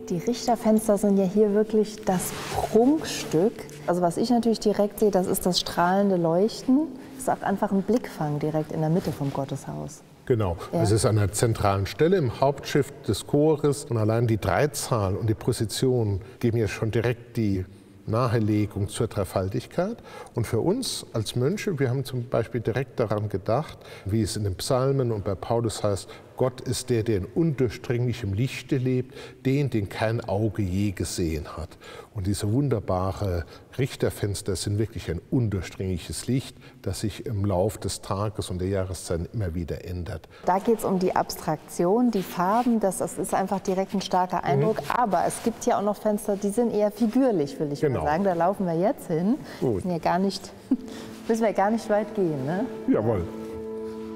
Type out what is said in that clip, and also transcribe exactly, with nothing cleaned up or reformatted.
Die Richterfenster sind ja hier wirklich das Prunkstück. Also was ich natürlich direkt sehe, das ist das strahlende Leuchten. Das ist auch einfach ein Blickfang direkt in der Mitte vom Gotteshaus. Genau, ja. Es ist an einer zentralen Stelle im Hauptschiff des Chores. Und allein die Dreizahl und die Position geben ja schon direkt die Nahelegung zur Dreifaltigkeit. Und für uns als Mönche, wir haben zum Beispiel direkt daran gedacht, wie es in den Psalmen und bei Paulus heißt, Gott ist der, der in undurchdringlichem Lichte lebt, den, den kein Auge je gesehen hat. Und diese wunderbaren Richterfenster sind wirklich ein undurchdringliches Licht, das sich im Lauf des Tages und der Jahreszeiten immer wieder ändert. Da geht es um die Abstraktion, die Farben, das, das ist einfach direkt ein starker Eindruck. Mhm. Aber es gibt ja auch noch Fenster, die sind eher figürlich, will ich genau. mal sagen. Da laufen wir jetzt hin. Gut. Müssen ja gar nicht, müssen wir gar nicht weit gehen, ne? Jawohl.